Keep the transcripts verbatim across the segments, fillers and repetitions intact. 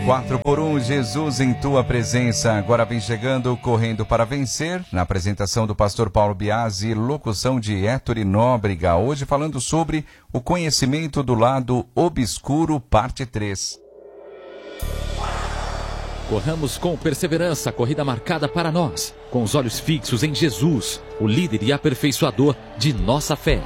quatro por um, Jesus em tua presença. Agora vem chegando, correndo para vencer, na apresentação do pastor Paulo Biasi, locução de Héctor Nóbrega, hoje falando sobre o conhecimento do lado obscuro, parte três. Corramos com perseverança a corrida marcada para nós, com os olhos fixos em Jesus, o líder e aperfeiçoador de nossa fé.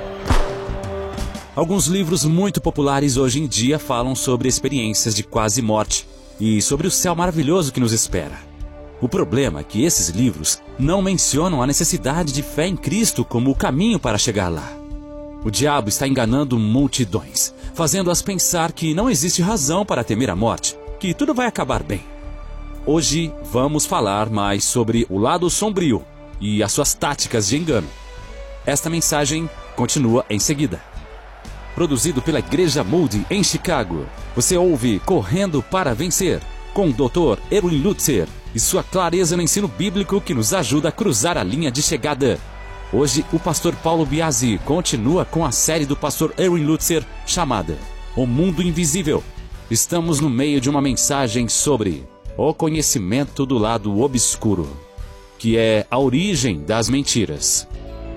Alguns livros muito populares hoje em dia falam sobre experiências de quase morte e sobre o céu maravilhoso que nos espera. O problema é que esses livros não mencionam a necessidade de fé em Cristo como o caminho para chegar lá. O diabo está enganando multidões, fazendo-as pensar que não existe razão para temer a morte, que tudo vai acabar bem. Hoje vamos falar mais sobre o lado sombrio e as suas táticas de engano. Esta mensagem continua em seguida. Produzido pela Igreja Moody em Chicago, você ouve Correndo para Vencer, com o doutor Erwin Lutzer e sua clareza no ensino bíblico que nos ajuda a cruzar a linha de chegada. Hoje, o pastor Paulo Biasi continua com a série do pastor Erwin Lutzer chamada O Mundo Invisível. Estamos no meio de uma mensagem sobre o conhecimento do lado obscuro, que é a origem das mentiras.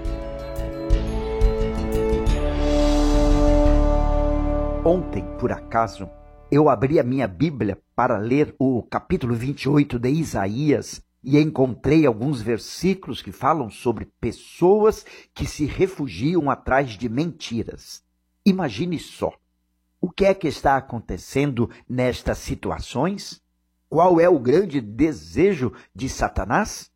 Ontem, por acaso, eu abri a minha Bíblia para ler o capítulo vinte e oito de Isaías e encontrei alguns versículos que falam sobre pessoas que se refugiam atrás de mentiras. Imagine só, o que é que está acontecendo nestas situações? Qual é o grande desejo de Satanás?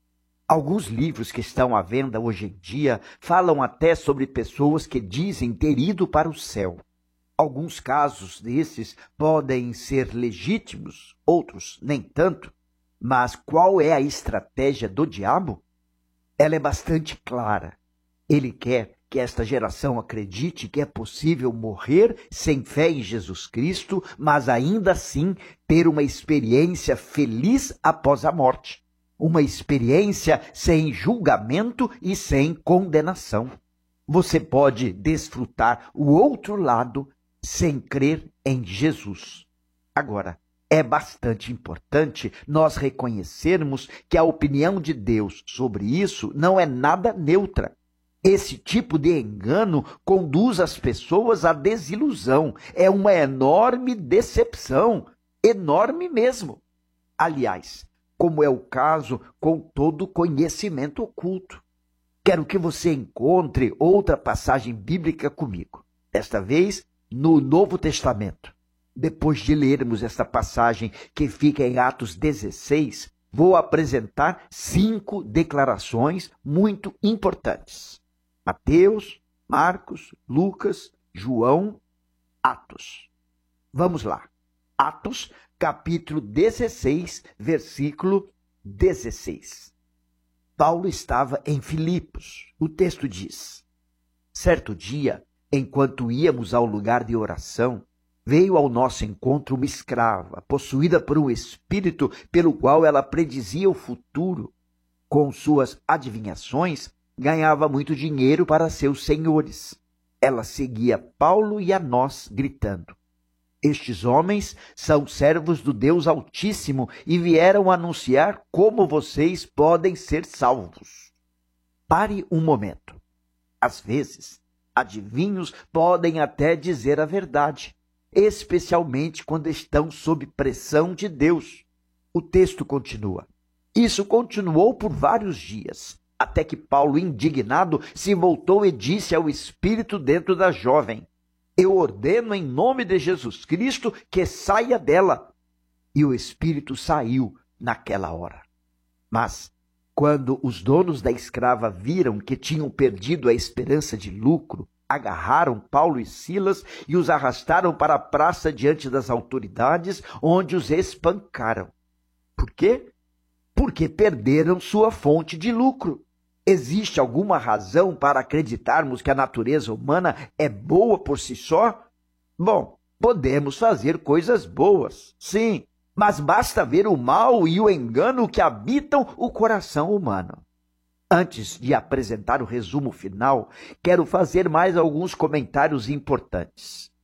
Alguns livros que estão à venda hoje em dia falam até sobre pessoas que dizem ter ido para o céu. Alguns casos desses podem ser legítimos, outros nem tanto. Mas qual é a estratégia do diabo? Ela é bastante clara. Ele quer que esta geração acredite que é possível morrer sem fé em Jesus Cristo, mas ainda assim ter uma experiência feliz após a morte. Uma experiência sem julgamento e sem condenação. Você pode desfrutar o outro lado sem crer em Jesus. Agora, é bastante importante nós reconhecermos que a opinião de Deus sobre isso não é nada neutra. Esse tipo de engano conduz as pessoas à desilusão. É uma enorme decepção, enorme mesmo. Aliás, como é o caso com todo conhecimento oculto. Quero que você encontre outra passagem bíblica comigo. Desta vez, no Novo Testamento. Depois de lermos esta passagem que fica em Atos dezesseis, vou apresentar cinco declarações muito importantes. Mateus, Marcos, Lucas, João, Atos. Vamos lá. Atos, capítulo dezesseis, versículo dezesseis. Paulo estava em Filipos. O texto diz: certo dia, enquanto íamos ao lugar de oração, veio ao nosso encontro uma escrava, possuída por um espírito pelo qual ela predizia o futuro. Com suas adivinhações, ganhava muito dinheiro para seus senhores. Ela seguia Paulo e a nós, gritando: estes homens são servos do Deus Altíssimo e vieram anunciar como vocês podem ser salvos. Pare um momento. Às vezes, adivinhos podem até dizer a verdade, especialmente quando estão sob pressão de Deus. O texto continua. Isso continuou por vários dias, até que Paulo, indignado, se voltou e disse ao espírito dentro da jovem: eu ordeno em nome de Jesus Cristo que saia dela. E o espírito saiu naquela hora. Mas, quando os donos da escrava viram que tinham perdido a esperança de lucro, agarraram Paulo e Silas e os arrastaram para a praça diante das autoridades, onde os espancaram. Por quê? Porque perderam sua fonte de lucro. Existe alguma razão para acreditarmos que a natureza humana é boa por si só? Bom, podemos fazer coisas boas, sim, mas basta ver o mal e o engano que habitam o coração humano. Antes de apresentar o resumo final, quero fazer mais alguns comentários importantes.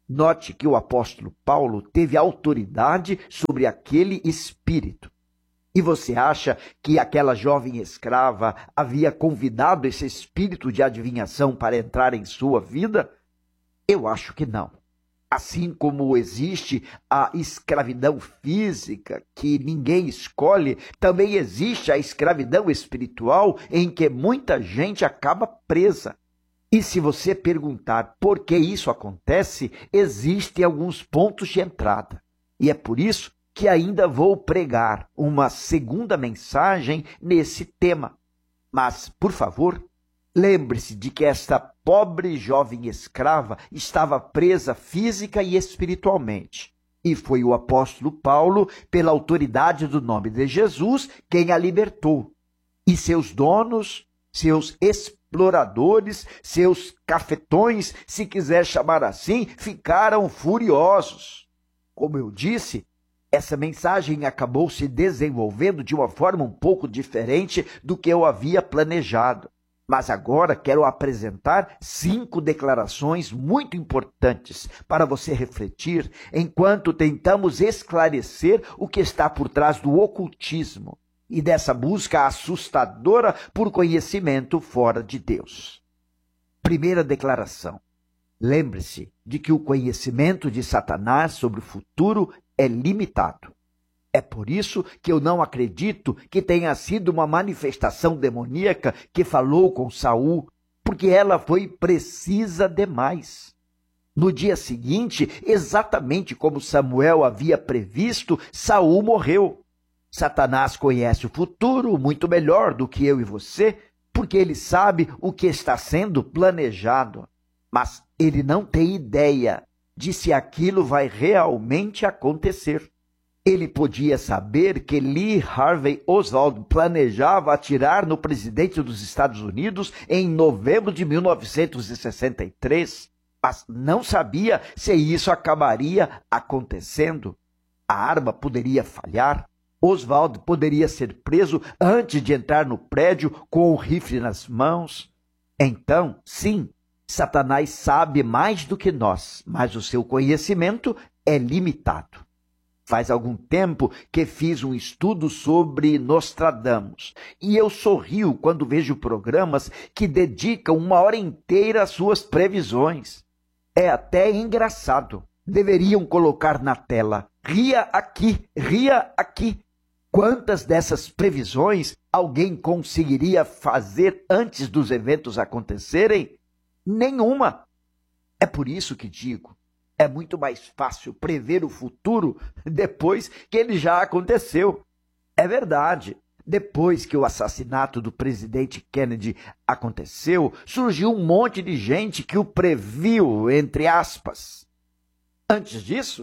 Note que o apóstolo Paulo teve autoridade sobre aquele espírito. E você acha que aquela jovem escrava havia convidado esse espírito de adivinhação para entrar em sua vida? Eu acho que não. Assim como existe a escravidão física, que ninguém escolhe, também existe a escravidão espiritual, em que muita gente acaba presa. E se você perguntar por que isso acontece, existem alguns pontos de entrada. E é por isso que ainda vou pregar uma segunda mensagem nesse tema. Mas, por favor, lembre-se de que esta pobre jovem escrava estava presa física e espiritualmente. E foi o apóstolo Paulo, pela autoridade do nome de Jesus, quem a libertou. E seus donos, seus exploradores, seus cafetões, se quiser chamar assim, ficaram furiosos. Como eu disse, essa mensagem acabou se desenvolvendo de uma forma um pouco diferente do que eu havia planejado. Mas agora quero apresentar cinco declarações muito importantes para você refletir enquanto tentamos esclarecer o que está por trás do ocultismo e dessa busca assustadora por conhecimento fora de Deus. Primeira declaração. Lembre-se de que o conhecimento de Satanás sobre o futuro é limitado. É por isso que eu não acredito que tenha sido uma manifestação demoníaca que falou com Saul, porque ela foi precisa demais. No dia seguinte, exatamente como Samuel havia previsto, Saul morreu. Satanás conhece o futuro muito melhor do que eu e você, porque ele sabe o que está sendo planejado. Mas ele não tem ideia de se aquilo vai realmente acontecer. Ele podia saber que Lee Harvey Oswald planejava atirar no presidente dos Estados Unidos em novembro de mil novecentos e sessenta e três, mas não sabia se isso acabaria acontecendo. A arma poderia falhar, Oswald poderia ser preso antes de entrar no prédio com o rifle nas mãos. Então, sim, Satanás sabe mais do que nós, mas o seu conhecimento é limitado. Faz algum tempo que fiz um estudo sobre Nostradamus, e eu sorrio quando vejo programas que dedicam uma hora inteira às suas previsões. É até engraçado. Deveriam colocar na tela, ria aqui, ria aqui. Quantas dessas previsões alguém conseguiria fazer antes dos eventos acontecerem? Nenhuma. É por isso que digo, é muito mais fácil prever o futuro depois que ele já aconteceu. É verdade, depois que o assassinato do presidente Kennedy aconteceu, surgiu um monte de gente que o previu, entre aspas. Antes disso,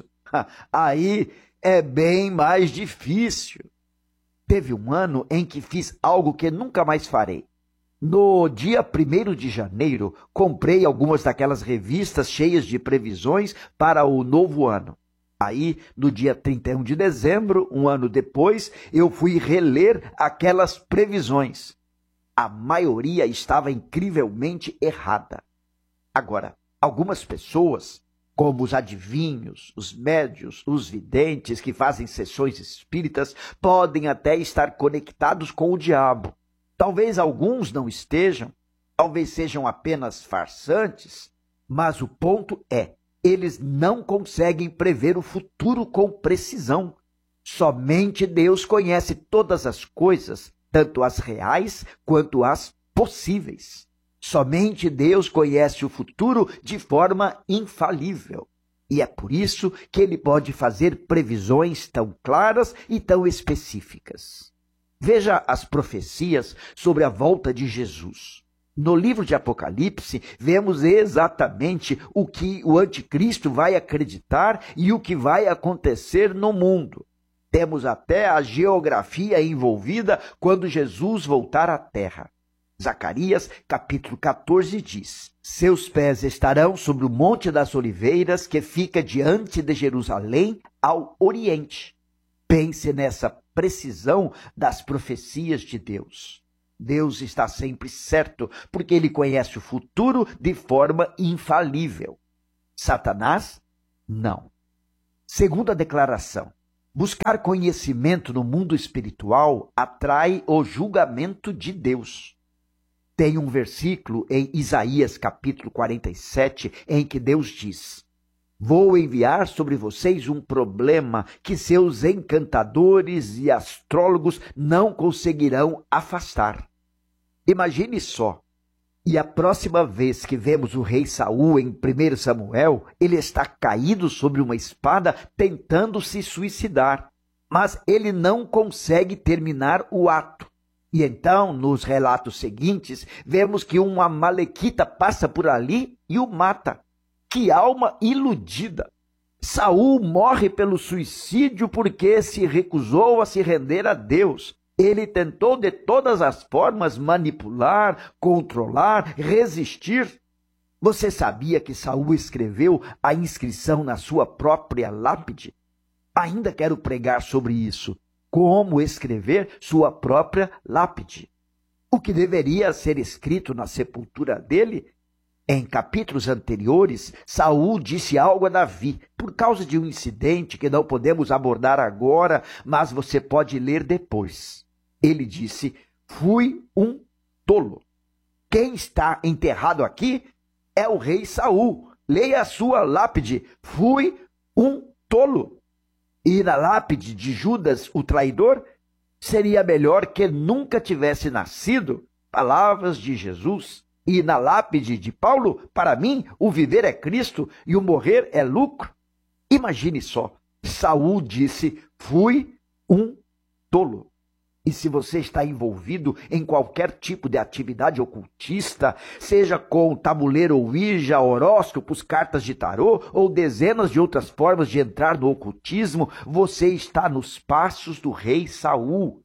aí é bem mais difícil. Teve um ano em que fiz algo que nunca mais farei. No dia primeiro de janeiro, comprei algumas daquelas revistas cheias de previsões para o novo ano. Aí, no dia trinta e um de dezembro, um ano depois, eu fui reler aquelas previsões. A maioria estava incrivelmente errada. Agora, algumas pessoas, como os adivinhos, os médios, os videntes que fazem sessões espíritas, podem até estar conectados com o diabo. Talvez alguns não estejam, talvez sejam apenas farsantes, mas o ponto é, eles não conseguem prever o futuro com precisão. Somente Deus conhece todas as coisas, tanto as reais quanto as possíveis. Somente Deus conhece o futuro de forma infalível. E é por isso que ele pode fazer previsões tão claras e tão específicas. Veja as profecias sobre a volta de Jesus. No livro de Apocalipse, vemos exatamente o que o anticristo vai acreditar e o que vai acontecer no mundo. Temos até a geografia envolvida quando Jesus voltar à terra. Zacarias, capítulo quatorze, diz: seus pés estarão sobre o Monte das Oliveiras, que fica diante de Jerusalém, ao oriente. Pense nessa precisão das profecias de Deus. Deus está sempre certo, porque ele conhece o futuro de forma infalível. Satanás Não. Segunda declaração: buscar conhecimento no mundo espiritual atrai o julgamento de Deus. Tem um versículo em Isaías capítulo quarenta e sete em que Deus diz: vou enviar sobre vocês um problema que seus encantadores e astrólogos não conseguirão afastar. Imagine só. E a próxima vez que vemos o rei Saul em primeiro Samuel, ele está caído sobre uma espada tentando se suicidar. Mas ele não consegue terminar o ato. E então, nos relatos seguintes, vemos que uma amalequita passa por ali e o mata. Que alma iludida! Saul morre pelo suicídio porque se recusou a se render a Deus. Ele tentou de todas as formas manipular, controlar, resistir. Você sabia que Saul escreveu a inscrição na sua própria lápide? Ainda quero pregar sobre isso. Como escrever sua própria lápide. O que deveria ser escrito na sepultura dele? Em capítulos anteriores, Saul disse algo a Davi, por causa de um incidente que não podemos abordar agora, mas você pode ler depois. Ele disse: fui um tolo. Quem está enterrado aqui é o rei Saul. Leia a sua lápide: fui um tolo. E na lápide de Judas, o traidor, seria melhor que nunca tivesse nascido. Palavras de Jesus. E na lápide de Paulo, para mim, o viver é Cristo e o morrer é lucro. Imagine só, Saul disse: fui um tolo. E se você está envolvido em qualquer tipo de atividade ocultista, seja com tabuleiro Ouija, horóscopos, cartas de tarô ou dezenas de outras formas de entrar no ocultismo, você está nos passos do rei Saul.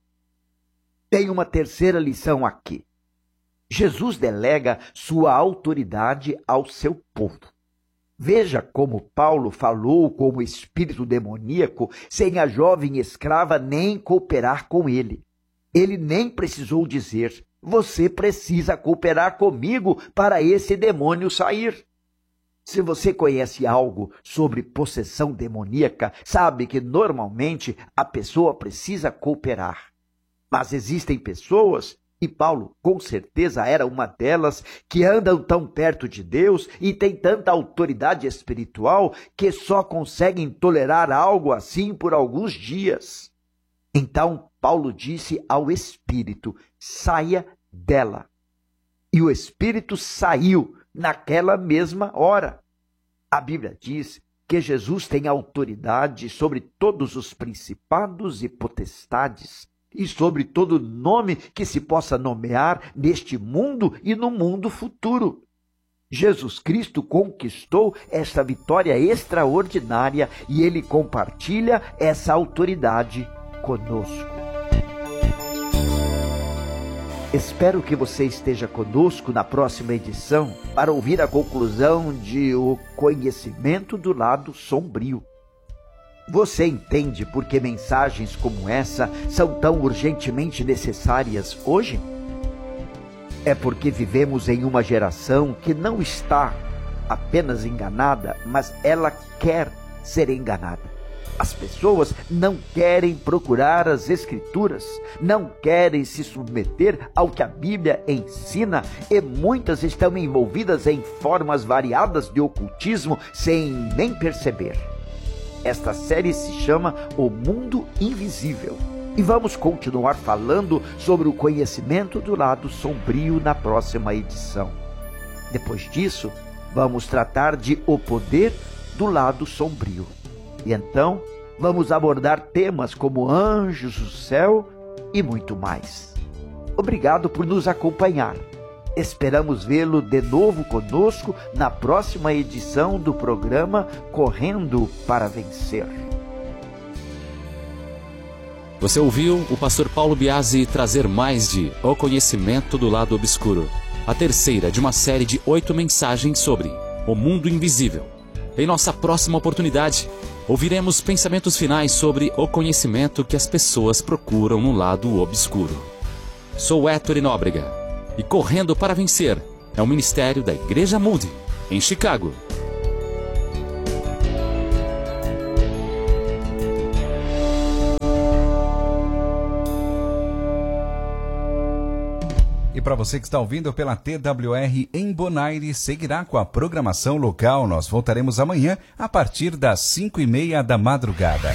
Tem uma terceira lição aqui. Jesus delega sua autoridade ao seu povo. Veja como Paulo falou como espírito demoníaco sem a jovem escrava nem cooperar com ele. Ele nem precisou dizer: você precisa cooperar comigo para esse demônio sair. Se você conhece algo sobre possessão demoníaca, sabe que normalmente a pessoa precisa cooperar. Mas existem pessoas, e Paulo com certeza era uma delas, que andam tão perto de Deus e têm tanta autoridade espiritual que só conseguem tolerar algo assim por alguns dias. Então Paulo disse ao espírito: saia dela. E o espírito saiu naquela mesma hora. A Bíblia diz que Jesus tem autoridade sobre todos os principados e potestades e sobre todo nome que se possa nomear neste mundo e no mundo futuro. Jesus Cristo conquistou esta vitória extraordinária e ele compartilha essa autoridade conosco. Espero que você esteja conosco na próxima edição para ouvir a conclusão de O Conhecimento do Lado Sombrio. Você entende por que mensagens como essa são tão urgentemente necessárias hoje? É porque vivemos em uma geração que não está apenas enganada, mas ela quer ser enganada. As pessoas não querem procurar as Escrituras, não querem se submeter ao que a Bíblia ensina e muitas estão envolvidas em formas variadas de ocultismo sem nem perceber. Esta série se chama O Mundo Invisível e vamos continuar falando sobre o conhecimento do lado sombrio na próxima edição. Depois disso, vamos tratar de O Poder do Lado Sombrio. E então, vamos abordar temas como anjos do céu e muito mais. Obrigado por nos acompanhar. Esperamos vê-lo de novo conosco na próxima edição do programa Correndo para Vencer. Você ouviu o pastor Paulo Biasi trazer mais de O Conhecimento do Lado Obscuro, a terceira de uma série de oito mensagens sobre o mundo invisível. Em nossa próxima oportunidade, ouviremos pensamentos finais sobre o conhecimento que as pessoas procuram no lado obscuro. Sou Héctor Nóbrega e Correndo para Vencer é um ministério da Igreja Moody, em Chicago. para você que está ouvindo pela T W R em Bonaire, seguirá com a programação local. Nós voltaremos amanhã a partir das cinco e meia da madrugada.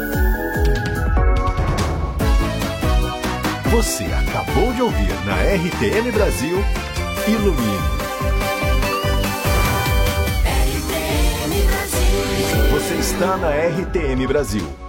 Você acabou de ouvir na R T M Brasil, Ilumine. Você está na R T M Brasil.